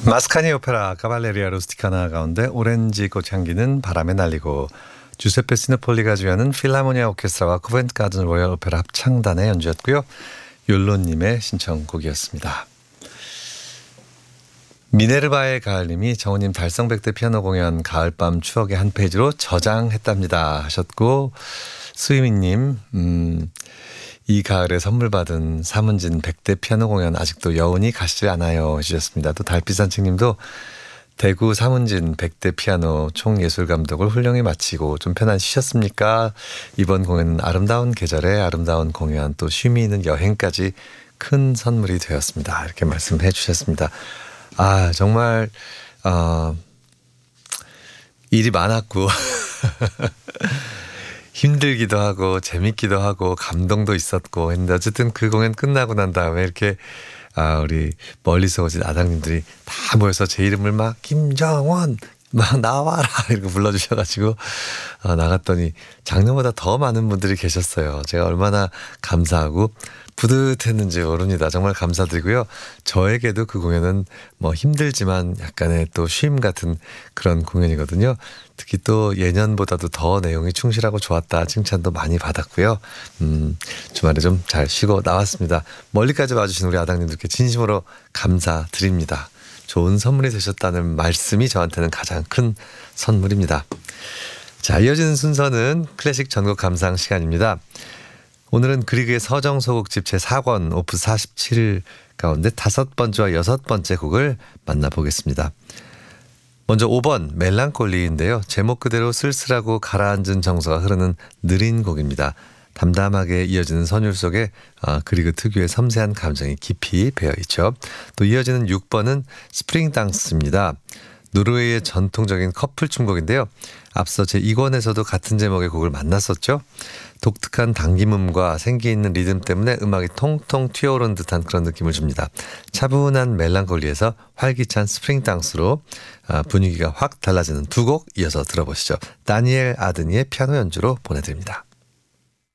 마스카니 오페라 카발레리아 루스티카나 가운데 오렌지 꽃향기는 바람에 날리고, 주세페 시네폴리가 주연은 필하모니아 오케스트라와 코벤트 가든 로열 오페라 합창단의 연주였고요. 욜로님의 신청곡이었습니다. 미네르바의 가을님이 정우님 달성 100대 피아노 공연 가을밤 추억의 한 페이지로 저장했답니다 하셨고, 수희민님 이 가을에 선물 받은 사문진 100대 피아노 공연 아직도 여운이 가시지 않아요 해주셨습니다. 또 달빛산책님도 대구 사문진 100대 피아노 총예술감독을 훌륭히 마치고 좀 편안 쉬셨습니까? 이번 공연은 아름다운 계절에 아름다운 공연, 또 쉼이 있는 여행까지 큰 선물이 되었습니다. 이렇게 말씀해 주셨습니다. 아, 정말 일이 많았고 힘들기도 하고 재밌기도 하고 감동도 있었고 했는데, 어쨌든 그 공연 끝나고 난 다음에 이렇게 우리 멀리서 오신 아당님들이 다 모여서 제 이름을 막 김정원 막 나와라 이렇게 불러주셔가지고 나갔더니 작년보다 더 많은 분들이 계셨어요. 제가 얼마나 감사하고 뿌듯했는지 모릅니다. 정말 감사드리고요. 저에게도 그 공연은 뭐 힘들지만 약간의 또 쉼 같은 그런 공연이거든요. 특히 또 예년보다도 더 내용이 충실하고 좋았다 칭찬도 많이 받았고요. 주말에 좀 잘 쉬고 나왔습니다. 멀리까지 와주신 우리 아당님들께 진심으로 감사드립니다. 좋은 선물이 되셨다는 말씀이 저한테는 가장 큰 선물입니다. 자, 이어지는 순서는 클래식 전곡 감상 시간입니다. 오늘은 그리그의 서정소곡집 제4권 오프스 47 가운데 5번째와 6번째 곡을 만나보겠습니다. 먼저 5번 멜랑콜리인데요. 제목 그대로 쓸쓸하고 가라앉은 정서가 흐르는 느린 곡입니다. 담담하게 이어지는 선율 속에 그리그 특유의 섬세한 감정이 깊이 배어있죠. 또 이어지는 6번은 스프링 당스입니다. 노르웨이의 전통적인 커플 춤곡인데요. 앞서 제2권에서도 같은 제목의 곡을 만났었죠. 독특한 당김음과 생기 있는 리듬 때문에 음악이 통통 튀어오르는 듯한 그런 느낌을 줍니다. 차분한 멜랑콜리에서 활기찬 스프링 당스로 분위기가 확 달라지는 두 곡 이어서 들어보시죠. 다니엘 아드니의 피아노 연주로 보내드립니다.